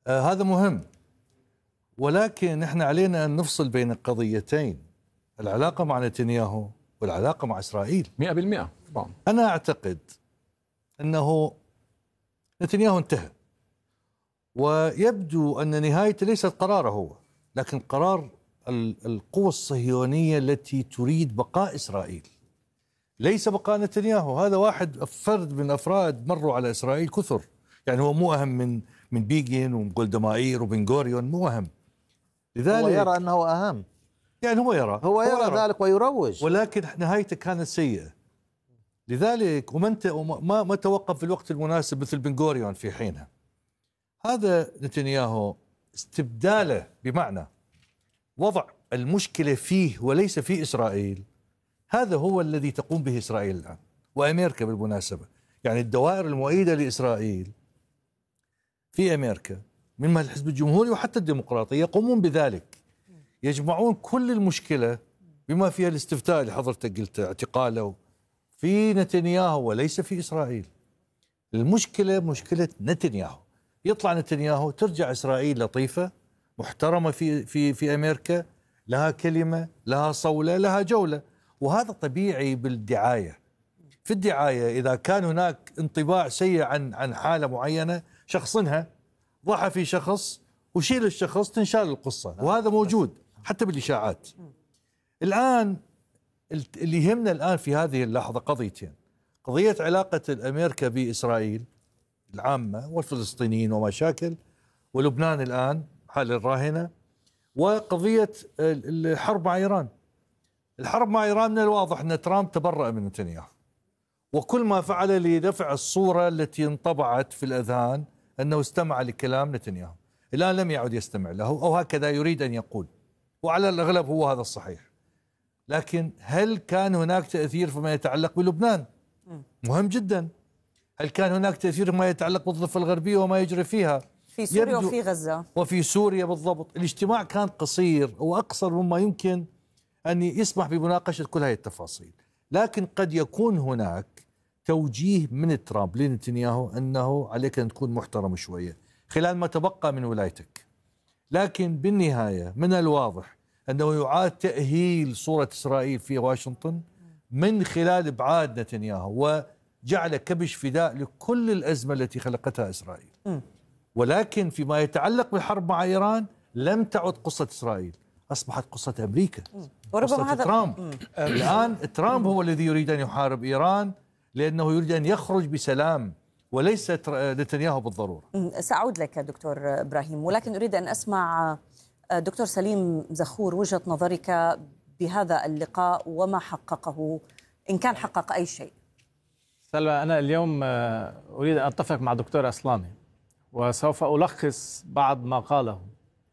هذا مهم، ولكن احنا علينا أن نفصل بين قضيتين: العلاقة مع نتنياهو والعلاقة مع إسرائيل. 100% طبعا. أنا أعتقد أنه نتنياهو انتهى، ويبدو أن نهايته ليست قراره هو، لكن قرار القوى الصهيونية التي تريد بقاء إسرائيل، ليس بقاء نتنياهو. هذا واحد فرد من أفراد مروا على إسرائيل كثر، يعني هو مو أهم من بيجين وجولدا مائير وبن غوريون، مو أهم. لذلك هو يرى أنه أهم، يعني هو يرى ذلك ويروج، ولكن نهايته كانت سيئة. لذلك ما توقف في الوقت المناسب مثل بن غوريون في حينها. هذا نتنياهو استبداله، بمعنى وضع المشكلة فيه وليس في إسرائيل، هذا هو الذي تقوم به إسرائيل الآن وأمريكا بالمناسبة. يعني الدوائر المؤيدة لإسرائيل في أمريكا مما الحزب الجمهوري وحتى الديمقراطي يقومون بذلك، يجمعون كل المشكلة بما فيها الاستفتاء اللي حضرتك قلت اعتقاله في نتنياهو وليس في إسرائيل. المشكلة مشكلة نتنياهو. يطلع نتنياهو، ترجع إسرائيل لطيفة محترمة في أمريكا، لها كلمة، لها صولة، لها جولة. وهذا طبيعي بالدعاية. في الدعاية إذا كان هناك انطباع سيء عن حالة معينة، شخصنها، ضعها في شخص وشيل الشخص، تنشال القصة. وهذا موجود حتى بالإشاعات. الآن اللي يهمنا الآن في هذه اللحظة قضيتين: قضية علاقة أمريكا بإسرائيل العامة والفلسطينيين ومشاكل، ولبنان الآن حال الراهنة، وقضية الحرب مع إيران. الحرب مع إيران من الواضح أن ترامب تبرأ من نتنياهو، وكل ما فعل لدفع الصورة التي انطبعت في الأذهان أنه استمع لكلام نتنياهو. الآن لم يعد يستمع له، أو هكذا يريد أن يقول، وعلى الأغلب هو هذا الصحيح. لكن هل كان هناك تأثير فيما يتعلق بلبنان؟ مهم جدا. هل كان هناك تأثير فيما يتعلق بالضفة الغربية وما يجري فيها في سوريا وفي غزة وفي سوريا بالضبط؟ الاجتماع كان قصير وأقصر مما يمكن أن يسمح بمناقشة كل هذه التفاصيل. لكن قد يكون هناك توجيه من ترامب لنتنياهو أنه عليك أن تكون محترم شوية خلال ما تبقى من ولايتك. لكن بالنهاية من الواضح أنه يعاد تأهيل صورة إسرائيل في واشنطن من خلال إبعاد نتنياهو وجعل كبش فداء لكل الأزمة التي خلقتها إسرائيل. ولكن فيما يتعلق بالحرب مع إيران لم تعد قصة إسرائيل، أصبحت قصة أمريكا، قصة ترامب. الآن ترامب هو الذي يريد أن يحارب إيران لأنه يريد أن يخرج بسلام، وليس نتنياهو بالضرورة. سأعود لك دكتور إبراهيم، ولكن أريد أن أسمع دكتور سليم زخور وجهة نظرك بهذا اللقاء وما حققه، إن كان حقق أي شيء. سلوى، أنا اليوم أريد أن أتفق مع دكتور أسلامي، وسوف ألخص بعض ما قاله.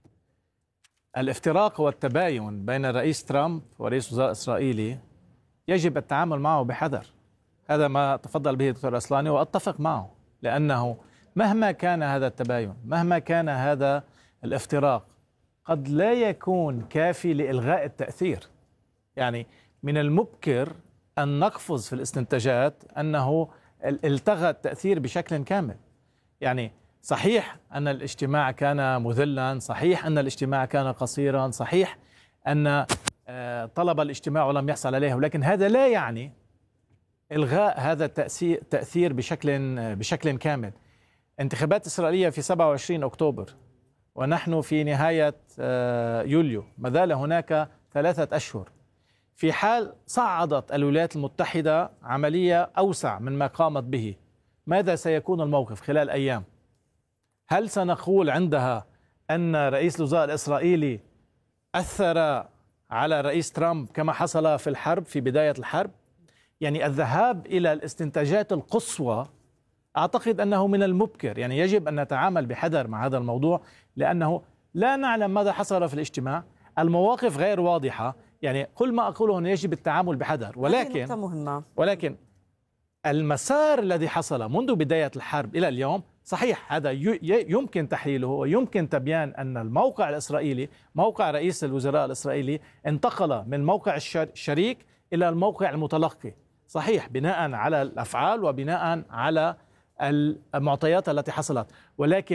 الافتراق والتباين بين الرئيس ترامب ورئيس وزراء إسرائيلي يجب التعامل معه بحذر. هذا ما تفضل به دكتور أسلاني، وأتفق معه، لأنه مهما كان هذا التباين، مهما كان هذا الافتراق، قد لا يكون كافي لإلغاء التأثير. يعني من المبكر أن نقفز في الاستنتاجات أنه التغى التأثير بشكل كامل. يعني صحيح أن الاجتماع كان مذلا، صحيح أن الاجتماع كان قصيرا، صحيح أن طلب الاجتماع ولم يحصل عليه، ولكن هذا لا يعني إلغاء هذا التأثير بشكل كامل. انتخابات إسرائيلية في 27 أكتوبر ونحن في نهاية يوليو، ما زال هناك 3 أشهر. في حال صعدت الولايات المتحدة عملية أوسع من ما قامت به، ماذا سيكون الموقف خلال أيام؟ هل سنقول عندها أن رئيس الوزراء الإسرائيلي أثر على رئيس ترامب كما حصل في الحرب في بداية الحرب؟ يعني الذهاب إلى الاستنتاجات القصوى أعتقد أنه من المبكر. يعني يجب أن نتعامل بحذر مع هذا الموضوع، لأنه لا نعلم ماذا حصل في الاجتماع، المواقف غير واضحة. يعني كل ما أقوله أنه يجب التعامل بحذر، ولكن المسار الذي حصل منذ بداية الحرب إلى اليوم صحيح هذا يمكن تحليله، ويمكن تبيان أن الموقع الإسرائيلي، موقع رئيس الوزراء الإسرائيلي، انتقل من موقع الشريك إلى الموقع المتلقي. صحيح بناء على الأفعال وبناء على المعطيات التي حصلت، ولكن